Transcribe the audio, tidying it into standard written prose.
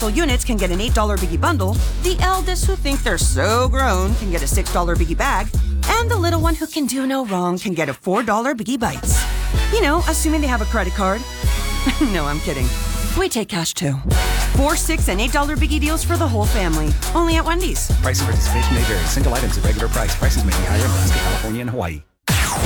identical units can get an $8 Biggie bundle, the eldest who think they're so grown can get a $6 Biggie bag, and the little one who can do no wrong can get a $4 Biggie Bites. You know, assuming they have a credit card. No, I'm kidding. We take cash too. 4, 6, and $8 Biggie deals for the whole family. Only at Wendy's. Price and participation may vary. Single items at regular price. Prices may be higher in Alaska, California, and Hawaii.